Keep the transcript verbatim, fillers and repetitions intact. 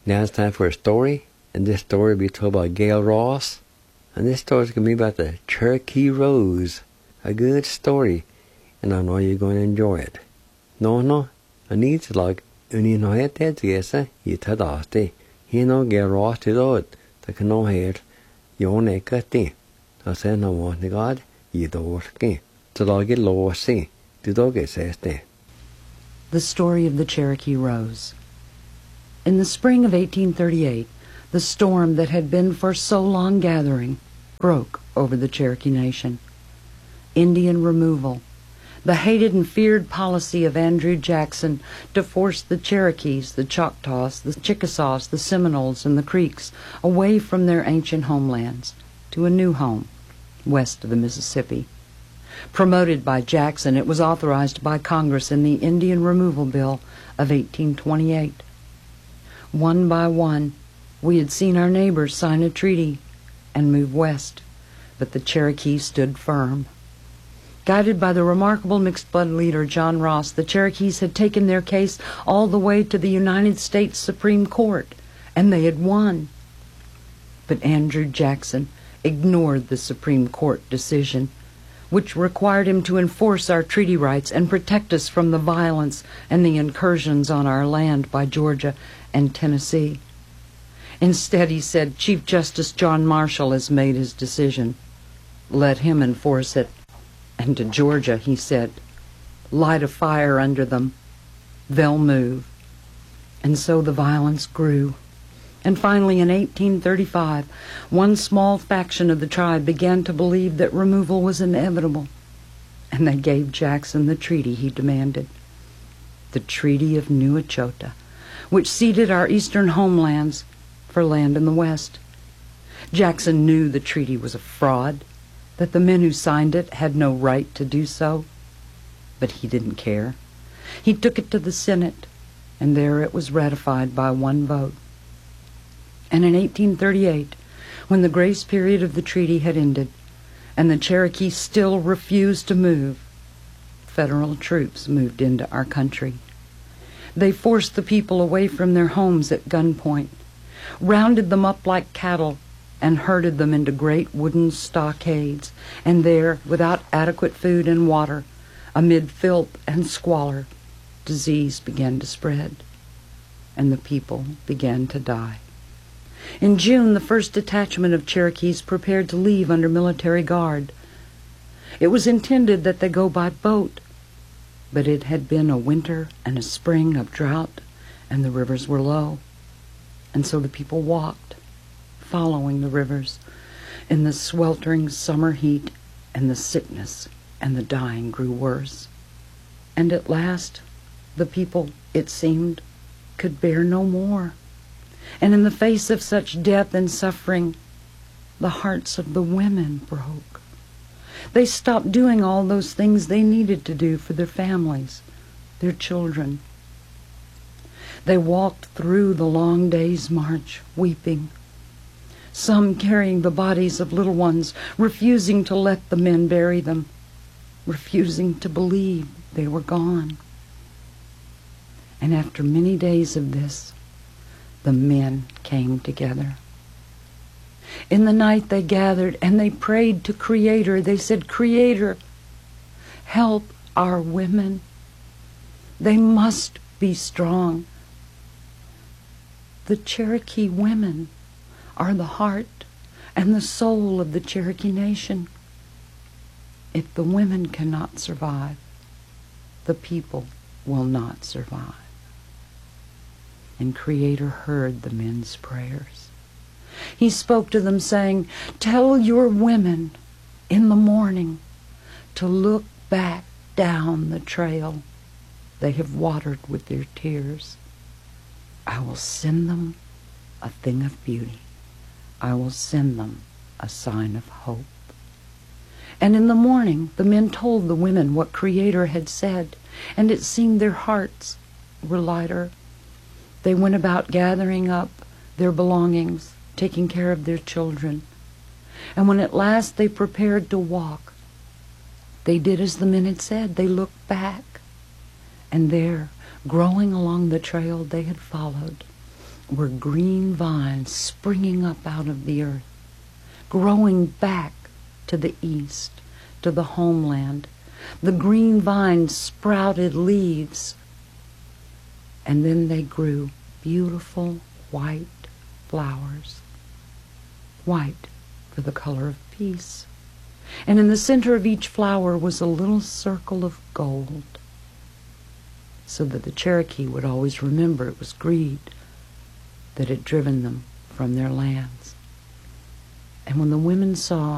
Now it's time for a story, and this story will be told by Gail Ross. And this story is going to be about the Cherokee Rose. A good story, and I know you're going to enjoy it. No, no, I need to like, uni no het det gese, I tad asti. He no Gail Ross to do it, the cano head, yon ekati. I said no one to God, you do it. So I'll get low see, to do it says there. The Story of the Cherokee Rose. In the spring of eighteen thirty-eight, the storm that had been for so long gathering broke over the Cherokee Nation. Indian removal, the hated and feared policy of Andrew Jackson to force the Cherokees, the Choctaws, the Chickasaws, the Seminoles, and the Creeks away from their ancient homelands to a new home west of the Mississippi. Promoted by Jackson, it was authorized by Congress in the Indian Removal Bill of eighteen twenty-eight. One by one, we had seen our neighbors sign a treaty and move west, but the Cherokee stood firm. Guided by the remarkable mixed-blood leader John Ross, the Cherokees had taken their case all the way to the United States Supreme Court, and they had won. But Andrew Jackson ignored the Supreme Court decision, which required him to enforce our treaty rights and protect us from the violence and the incursions on our land by Georgia and Tennessee. Instead, he said, Chief Justice John Marshall has made his decision. Let him enforce it. And to Georgia, he said, light a fire under them. They'll move. And so the violence grew. And finally, in eighteen thirty-five, one small faction of the tribe began to believe that removal was inevitable, and they gave Jackson the treaty he demanded, the Treaty of New Echota, which ceded our eastern homelands for land in the west. Jackson knew the treaty was a fraud, that the men who signed it had no right to do so, but he didn't care. He took it to the Senate, and there it was ratified by one vote. And in eighteen thirty-eight, when the grace period of the treaty had ended, and the Cherokee still refused to move, federal troops moved into our country. They forced the people away from their homes at gunpoint, rounded them up like cattle, and herded them into great wooden stockades, and there, without adequate food and water, amid filth and squalor, disease began to spread, and the people began to die. In June, the first detachment of Cherokees prepared to leave under military guard. It was intended that they go by boat, but it had been a winter and a spring of drought, and the rivers were low. And so the people walked, following the rivers, in the sweltering summer heat, and the sickness and the dying grew worse. And at last, the people, it seemed, could bear no more. And in the face of such death and suffering, the hearts of the women broke. They stopped doing all those things they needed to do for their families, their children. They walked through the long day's march, weeping, some carrying the bodies of little ones, refusing to let the men bury them, refusing to believe they were gone. And after many days of this, the men came together. In the night they gathered and they prayed to Creator. They said, Creator, help our women. They must be strong. The Cherokee women are the heart and the soul of the Cherokee Nation. If the women cannot survive, the people will not survive. And Creator heard the men's prayers. He spoke to them saying, tell your women in the morning to look back down the trail they have watered with their tears. I will send them a thing of beauty. I will send them a sign of hope. And in the morning the men told the women what Creator had said, and it seemed their hearts were lighter. They went about gathering up their belongings, taking care of their children. And when at last they prepared to walk, they did as the men had said. They looked back, and there, growing along the trail they had followed, were green vines springing up out of the earth, growing back to the east, to the homeland. The green vines sprouted leaves, and then they grew beautiful white flowers. White for the color of peace. And in the center of each flower was a little circle of gold, so that the Cherokee would always remember it was greed that had driven them from their lands. And when the women saw